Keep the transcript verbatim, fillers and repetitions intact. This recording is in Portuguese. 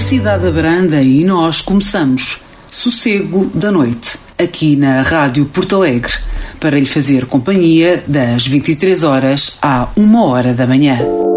cidade abranda e nós começamos Sossego da Noite, aqui na Rádio Porto Alegre, para lhe fazer companhia das vinte e três horas à uma hora da manhã.